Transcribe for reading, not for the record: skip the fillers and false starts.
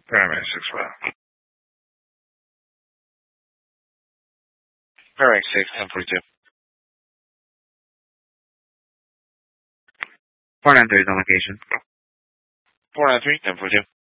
Paramedic 6-5. Paramedic 6-10-42. 493 is on location. 493-10-42.